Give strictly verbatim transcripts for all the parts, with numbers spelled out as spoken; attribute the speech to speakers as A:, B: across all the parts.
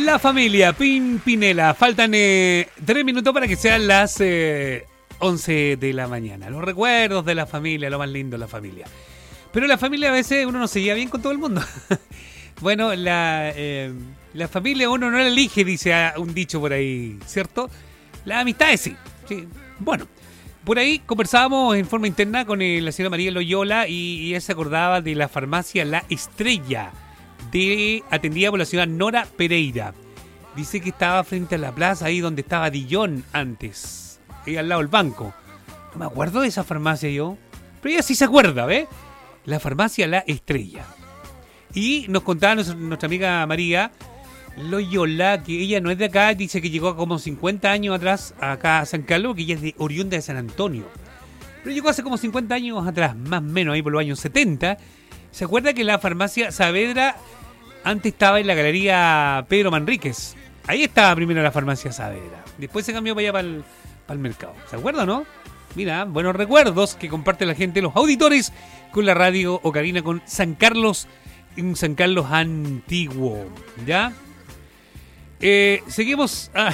A: La familia Pimpinela. Faltan eh, tres minutos para que sean las eh, once de la mañana. Los recuerdos de la familia, lo más lindo de la familia. Pero la familia a veces uno no se lleva bien con todo el mundo. Bueno, la, eh, la familia uno no la elige, dice un dicho por ahí, ¿cierto? Las amistades sí. sí. Bueno, por ahí conversábamos en forma interna con eh, la señora María Loyola y, y ella se acordaba de la farmacia La Estrella, de atendida por la señora Nora Pereira. Dice que estaba frente a la plaza, ahí donde estaba Dillon antes, ahí al lado del banco. No me acuerdo de esa farmacia yo, pero ella sí se acuerda, ¿ves? La farmacia La Estrella. Y nos contaba nuestra, nuestra amiga María Loyola, que ella no es de acá, dice que llegó como cincuenta años atrás acá a San Carlos, que ella es de oriunda de San Antonio. Pero llegó hace como cincuenta años atrás, más o menos, ahí por los años setenta. ¿Se acuerda que la farmacia Saavedra antes estaba en la galería Pedro Manríquez? Ahí estaba primero la farmacia Saavedra. Después se cambió para allá para el, para el mercado. ¿Se acuerda, no? Mira, buenos recuerdos que comparte la gente, los auditores, con la radio Ocarina, con San Carlos, un San Carlos antiguo. ¿Ya? Eh, seguimos. Ah.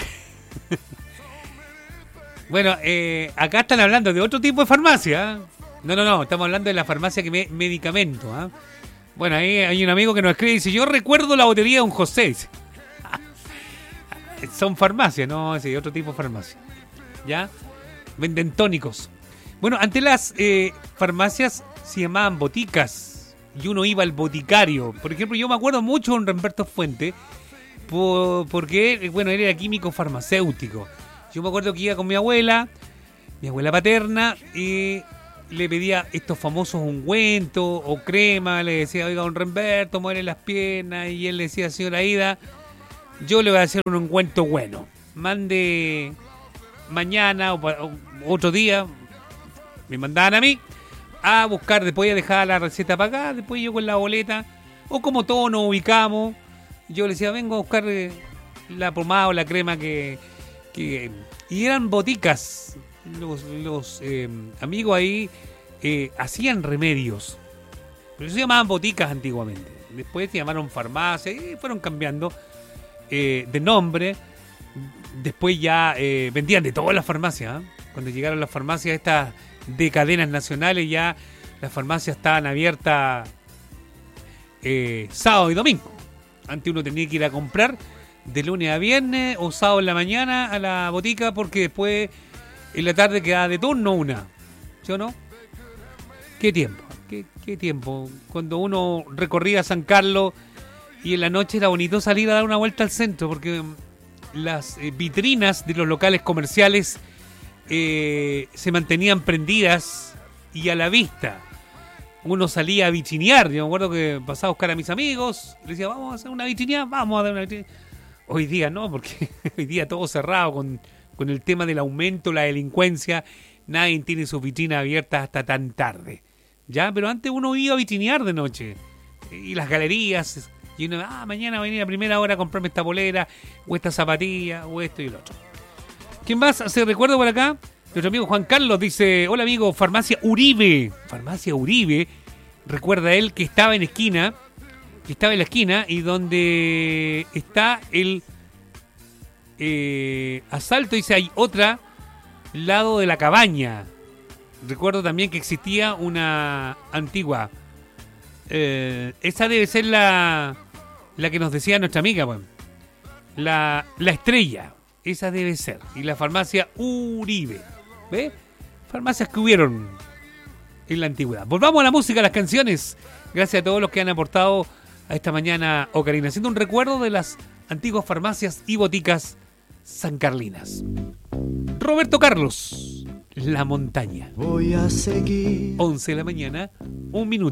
A: Bueno, eh, acá están hablando de otro tipo de farmacia. No, no, no, estamos hablando de la farmacia que me medicamento. ¿eh? Bueno, ahí hay un amigo que nos escribe y dice: yo recuerdo la botería de Don José. Son farmacias, no, sí, otro tipo de farmacia. ¿Ya? Venden tónicos. Bueno, antes las eh, farmacias se llamaban boticas y uno iba al boticario. Por ejemplo, yo me acuerdo mucho de don Ramberto Fuente, por, porque, bueno, él era químico farmacéutico. Yo me acuerdo que iba con mi abuela, mi abuela paterna, y le pedía estos famosos ungüentos o crema. Le decía: oiga, don Ramberto, muere las piernas. Y él le decía: señora Ida, yo le voy a hacer un ungüento bueno. Mande mañana o, o otro día. Me mandaban a mí a buscar, después ya dejaba la receta para acá, después yo con la boleta, o como todos nos ubicamos, yo le decía: vengo a buscar eh, la pomada o la crema que... que y eran boticas. Los, los eh, amigos ahí eh, hacían remedios, pero se llamaban boticas antiguamente. Después se llamaron farmacia y fueron cambiando eh, de nombre. Después ya eh, vendían de todas las farmacias. ¿eh? Cuando llegaron las farmacias estas de cadenas nacionales, ya las farmacias estaban abiertas eh, sábado y domingo. Antes uno tenía que ir a comprar de lunes a viernes o sábado en la mañana a la botica, porque después en la tarde quedaba de turno una. ¿Sí o no? ¿Qué tiempo? ¿Qué, qué tiempo? Cuando uno recorría San Carlos y en la noche era bonito salir a dar una vuelta al centro, porque las eh, vitrinas de los locales comerciales eh, se mantenían prendidas y a la vista. Uno salía a vitrinear. Yo me acuerdo que pasaba a buscar a mis amigos, le decía: vamos a hacer una vitrineada, vamos a dar una vitrineada. Hoy día no, porque hoy día todo cerrado con, con el tema del aumento, la delincuencia. Nadie tiene su vitrina abierta hasta tan tarde. ¿Ya? Pero antes uno iba a vitrinear de noche. Y las galerías. Y uno, ah, mañana va a venir a primera hora a comprarme esta polera, o esta zapatilla, o esto y lo otro. ¿Quién más se recuerda por acá? Nuestro amigo Juan Carlos dice: hola amigo, farmacia Uribe. Farmacia Uribe. Recuerda él que estaba en esquina, que estaba en la esquina y donde está el eh, asalto, dice, hay otra lado de la cabaña. Recuerdo también que existía una antigua. Eh, esa debe ser la, la que nos decía nuestra amiga, bueno. La, la Estrella. Esa debe ser. Y la farmacia Uribe. ¿Ve? Farmacias que hubieron en la antigüedad. Volvamos a la música, a las canciones. Gracias a todos los que han aportado a esta mañana Ocarina, haciendo un recuerdo de las antiguas farmacias y boticas sancarlinas. Roberto Carlos, La Montaña.
B: Voy a seguir.
A: once de la mañana, un minuto.